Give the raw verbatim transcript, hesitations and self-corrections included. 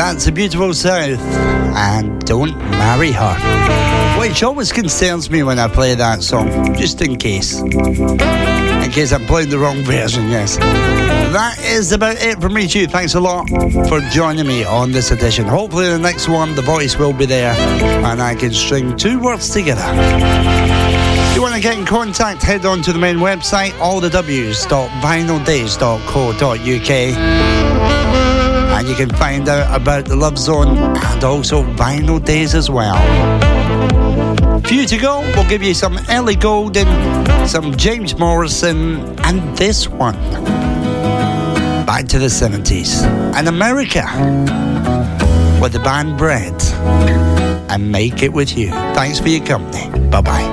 That's the Beautiful South and Don't Marry Her, which always concerns me when I play that song, just in case. In case I'm playing the wrong version, yes. That is about it from me, too. Thanks a lot for joining me on this edition. Hopefully the next one, the voice will be there and I can string two words together. If you want to get in contact, head on to the main website, all the w's dot vinyl days dot co dot uk, and you can find out about the Love Zone and also Vinyl Days as well. For you to go, we'll give you some Ellie Goulding, some James Morrison, and this one, back to the seventies, and America, with the band Bread, and Make It With You. Thanks for your company. Bye-bye.